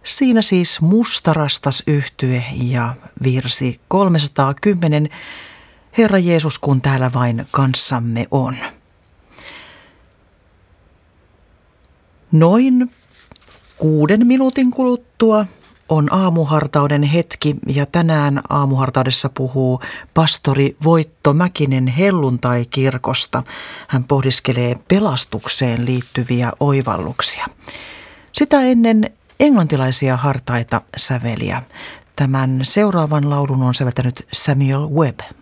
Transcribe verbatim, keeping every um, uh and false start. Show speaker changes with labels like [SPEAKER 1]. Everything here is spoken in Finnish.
[SPEAKER 1] Siinä siis Mustarastas yhtye ja virsi kolmesataakymmenen. Herra Jeesus, kun täällä vain kanssamme on. Noin kuuden minuutin kuluttua on aamuhartauden hetki ja tänään aamuhartaudessa puhuu pastori Voitto Mäkinen helluntai-kirkosta. Hän pohdiskelee pelastukseen liittyviä oivalluksia. Sitä ennen englantilaisia hartaita säveliä. Tämän seuraavan laulun on säveltänyt Samuel Webb.